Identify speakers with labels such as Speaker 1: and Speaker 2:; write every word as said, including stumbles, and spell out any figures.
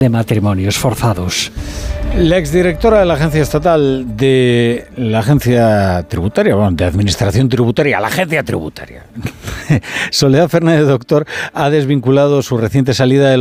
Speaker 1: de matrimonios forzados.
Speaker 2: La exdirectora de la Agencia Estatal de la Agencia Tributaria, bueno, de Administración Tributaria, la Agencia Tributaria, Soledad Fernández Doctor, ha desvinculado su reciente salida de